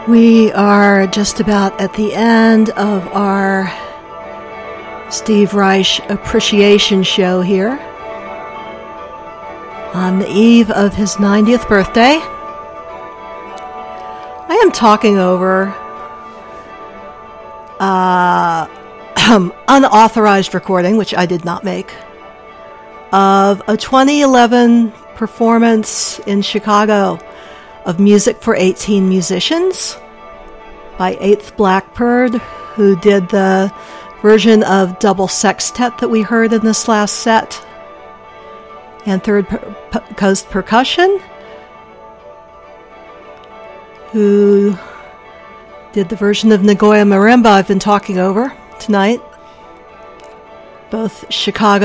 We are just about at the end of our Steve Reich appreciation show here on the eve of his 90th birthday. I am talking over unauthorized recording, which I did not make, of a 2011 performance in Chicago of Music for 18 Musicians by Eighth Blackbird, who did the version of Double Sextet that we heard in this last set, and Third Coast Percussion, who did the version of Nagoya Marimba I've been talking over tonight. Both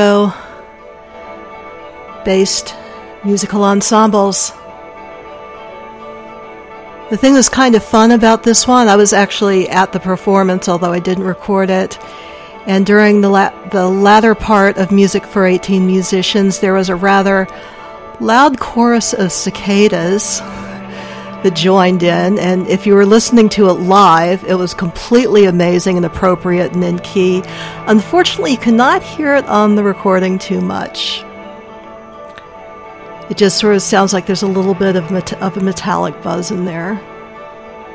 Chicago-based musical ensembles. The thing that's kind of fun about this one, I was actually at the performance, although I didn't record it, and during the latter part of Music for 18 Musicians, there was a rather loud chorus of cicadas that joined in, and if you were listening to it live, it was completely amazing and appropriate and in key. Unfortunately, you cannot hear it on the recording too much. It just sort of sounds like there's a little bit of a metallic buzz in there.